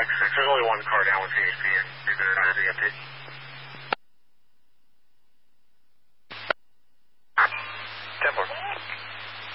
6. There's only one car down with CHP, and they're not the empty.